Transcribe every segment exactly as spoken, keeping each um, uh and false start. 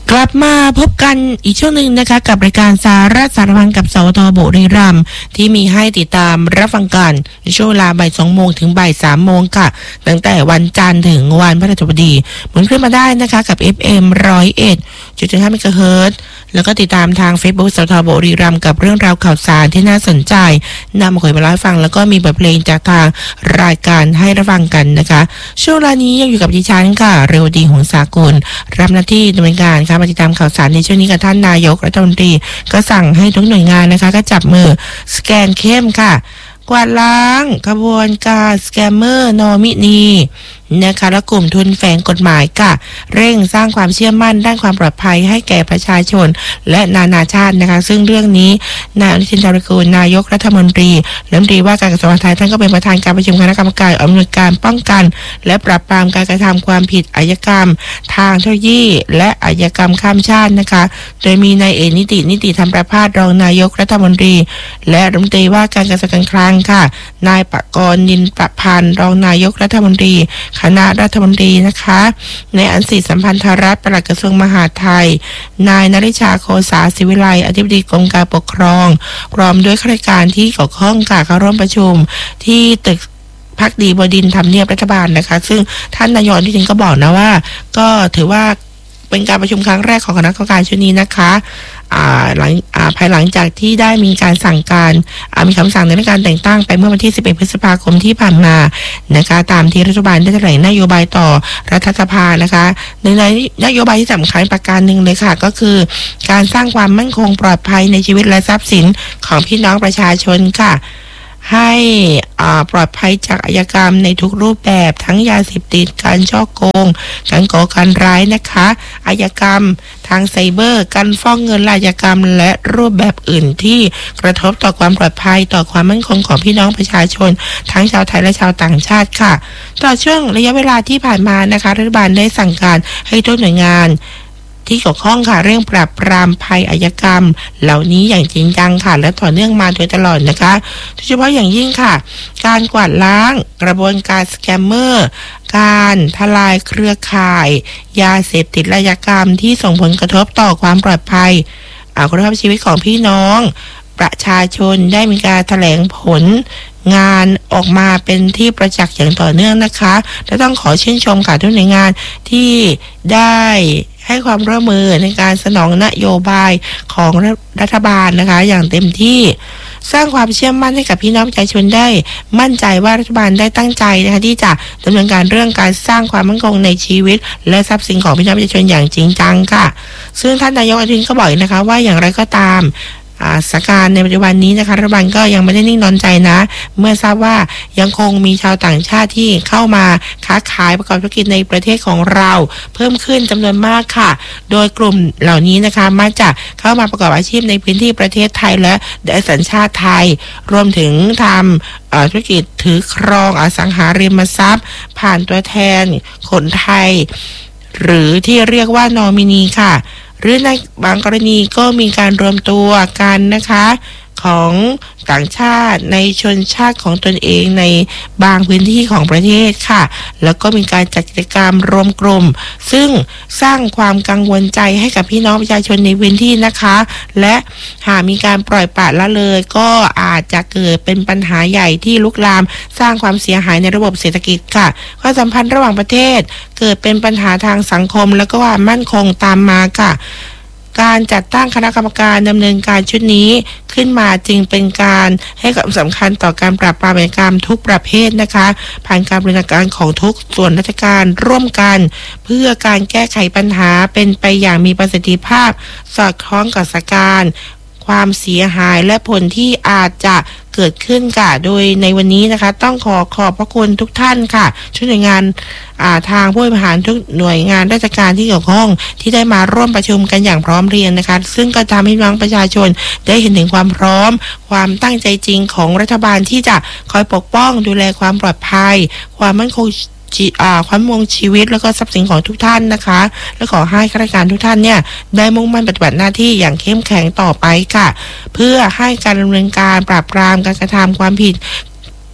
กลับมาพบกันอีกช่วงหนึ่งนะคะกับรายการสาระสารพันกับสวทบุรีรัมย์ที่มีให้ติดตามรับฟังกันในช่วงเวลาบ่ายสองโมงถึงบ่ายสามโมงค่ะตั้งแต่วันจันทร์ถึงวันพฤหัสบดีหมุนขึ้นมาได้นะคะกับ เอฟ เอ็ม หนึ่งร้อยเอ็ดจุดห้า เมกะเฮิรตซ์แล้วก็ติดตามทาง Facebook สวทบุรีรัมย์กับเรื่องราวข่าวสารที่น่าสนใจนำมาคุยมาเล่าให้ฟังแล้วก็มีบทเพลงจากทางรายการให้รับฟังกันนะคะช่วงเวลานี้ยังอยู่กับดิฉันค่ะเรวดีหงสากลรับหน้าที่ดำเนินการค่ะมาติดตามข่าวสารในช่วงนี้กับท่านนายกรัฐมนตรีก็สั่งให้ทุกหน่วยงานนะคะก็จับมือสแกนเข้มค่ะกวาดล้างกระบวนการสแกมเมอร์นอมินีนะคะและกลุ่มทุนแฝงกฎหมายค่ะเร่งสร้างความเชื่อมั่นด้านความปลอดภัยให้แก่ประชาชนและนานาชาตินะคะซึ่งเรื่องนี้นายอนุทินชาญวิรากูลนายกรัฐมนตรีรัฐมนตรีว่าการกระทรวงมหาดไทยท่านก็เป็นประธานการประชุมคณะกรรมการอำนวยการป้องกันและปราบปรามการกระทำความผิดอาชญากรรมทางเทคโนโลยีและอาชญากรรมข้ามชาตินะคะโดยมีนายเอกนิตินิติธรรมประภาสรองนายกรัฐมนตรีและรัฐมนตรีว่าการกระทรวงการคลังค่ะนายปกรณ์นินประพันธ์รองนายกรัฐมนตรีคณะรัฐมนตรีนะคะในอันสิสัมพันธรัฐปลัดกระทรวงมหาดไทยนายนฤชาโคสาศิวิไลอธิบดีกรมการปกครองพร้อมด้วยข้าราชการที่เกี่ยวข้องค่ะเข้าร่วมประชุมที่ตึกพักดีบดินทร์ทำเนียบรัฐบาลนะคะซึ่งท่านนายกที่จริงก็บอกนะว่าก็ถือว่าเป็นการประชุมครั้งแรกของคณะกรรมการชุดนี้นะคะอ่าหลังอ่าภายหลังจากที่ได้มีการสั่งการอ่ามีคำสั่งในการแต่งตั้งไปเมื่อวันที่สิบเอ็ดพฤษภาคมที่ผ่านมานะคะตามที่รัฐบาลได้แถลงนโยบายต่อรัฐสภานะคะในนโยบายที่สำคัญประการหนึ่งเลยค่ะก็คือการสร้างความมั่นคงปลอดภัยในชีวิตและทรัพย์สินของพี่น้องประชาชนค่ะให้ปลอดภัยจากอาชญากรรมในทุกรูปแบบทั้งยาเสพติดการฉ้อโกงการก่อการร้ายนะคะอาชญากรรมทางไซเบอร์การฟ้องเงินอาชญากรรมและรูปแบบอื่นที่กระทบต่อความปลอดภัยต่อความมั่นคงของพี่น้องประชาชนทั้งชาวไทยและชาวต่างชาติค่ะตลอดช่วงระยะเวลาที่ผ่านมานะคะรัฐบาลได้สั่งการให้ทุกหน่วยงานที่เกี่ยวข้องค่ะเร่งปราบปรามภัยอาชญากรรมเหล่านี้อย่างจริงจังค่ะและต่อเนื่องมาโดยตลอดนะคะโดยเฉพาะอย่างยิ่งค่ะการกวาดล้างกระบวนการสแกมเมอร์การทลายเครือข่ายยาเสพติดอาชญากรรมที่ส่งผลกระทบต่อความปลอดภัยคุณภาพชีวิตของพี่น้องประชาชนได้มีการแถลงผลงานออกมาเป็นที่ประจักษ์อย่างต่อเนื่องนะคะและต้องขอชื่นชมค่ะทุกหน่วยงานที่ได้ให้ความร่วมมือในการสนองนโยบายของรัฐบาลนะคะอย่างเต็มที่สร้างความเชื่อมั่นให้กับพี่น้องประชาชนได้มั่นใจว่ารัฐบาลได้ตั้งใจนะคะที่จะดำเนินการเรื่องการสร้างความมั่นคงในชีวิตและทรัพย์สินของพี่น้องประชาชนอย่างจริงจังค่ะซึ่งท่านนายกอนุทินก็บอกนะคะว่าอย่างไรก็ตามสถานการณ์ในปัจจุบันนี้นะคะรัฐบาลก็ยังไม่ได้นิ่งนอนใจนะเมื่อทราบว่ายังคงมีชาวต่างชาติที่เข้ามาค้าขายประกอบธุรกิจในประเทศของเราเพิ่มขึ้นจำนวนมากค่ะโดยกลุ่มเหล่านี้นะคะมาจากเข้ามาประกอบอาชีพในพื้นที่ประเทศไทยและได้สัญชาติไทยรวมถึงทำธุรกิจถือครองอสังหาริมทรัพย์ผ่านตัวแทนคนไทยหรือที่เรียกว่านอมินีค่ะหรือในบางกรณีก็มีการรวมตัวกันนะคะของต่างชาติในชนชาติของตนเองในบางพื้นที่ของประเทศค่ะแล้วก็มีการจัดกิจกรรมรวมกลุ่มซึ่งสร้างความกังวลใจให้กับพี่น้องประชาชนในพื้นที่นะคะและหากมีการปล่อยปละละเลยก็อาจจะเกิดเป็นปัญหาใหญ่ที่ลุกลามสร้างความเสียหายในระบบเศรษฐกิจค่ะความสัมพันธ์ระหว่างประเทศเกิดเป็นปัญหาทางสังคมแล้วก็ความมั่นคงตามมาค่ะการจัดตั้งคณะกรรมการดำเนินการชุดนี้ขึ้นมาจึงเป็นการให้ความสำคัญต่อการปราบปรามอาชญากรรมทุกประเภทนะคะผ่านการบริหารการของทุกส่วนราชการร่วมกันเพื่อการแก้ไขปัญหาเป็นไปอย่างมีประสิทธิภาพสอดคล้องกับสถานการณ์ความเสียหายและผลที่อาจจะเกิดขึ้นค่ะโดยในวันนี้นะคะต้องขอขอบพระคุณทุกท่านค่ะชุดหน่วยงานทางผู้บริหารทุกหน่วยงานราชการที่เกี่ยวข้องที่ได้มาร่วมประชุมกันอย่างพร้อมเพรียงนะคะซึ่งก็ทำให้พี่น้องประชาชนได้เห็นถึงความพร้อมความตั้งใจจริงของรัฐบาลที่จะคอยปกป้องดูแลความปลอดภัยความมั่นคงความมั่นคงชีวิตแล้วก็ทรัพย์สินของทุกท่านนะคะและขอให้ข้าราชการทุกท่านเนี่ยได้มุ่งมั่นปฏิบัติหน้าที่อย่างเข้มแข็งต่อไปค่ะเพื่อให้การดำเนินการปราบปรามการกระทำความผิด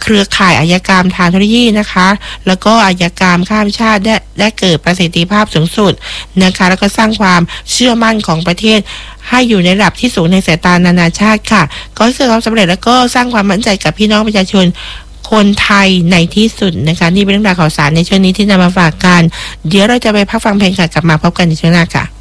เครือข่ายอาชญากรรมทางเทคโนโลยีนะคะแล้วก็อาชญากรรมข้ามชาติได้ได้เกิดประสิทธิภาพสูงสุดนะคะแล้วก็สร้างความเชื่อมั่นของประเทศให้อยู่ในระดับที่สูงในสายตานานาชาติค่ะก็เกิดความสำเร็จแล้วก็สร้างความมั่นใจกับพี่น้องประชาชนคนไทยในที่สุดนะคะนี่เป็นเรื่องราวข่าวสารในช่วงนี้ที่นำมาฝากกันเดี๋ยวเราจะไปพักฟังเพลงค่ะกลับมาพบกันในช่วงหน้าค่ะ